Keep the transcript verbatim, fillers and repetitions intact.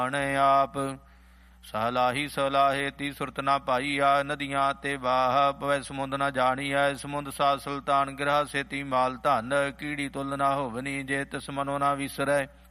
ਆਪ ਸਹਲਾਹੀ ਸਲਾਹੇ ਤੀ ਸੁਰਤ ਨਾ ਪਾਈਆ। ਨਦੀਆਂ ਤੇ ਬਾਹ ਪਵੈ ਸਮੁੰਦ ਨਾ ਜਾਣੀਐ। ਸਮੁੰਦ ਸਾਧ ਸੁਲਤਾਨ ਗਿਰਹਾ ਸੇਤੀ ਮਾਲ ਧਨ। ਕੀੜੀ ਤੁਲ ਨਾ ਹੋਵਨੀ ਜੇ ਤਿਸ ਮਨੋ ਨਾ ਵਿਸਰੈ।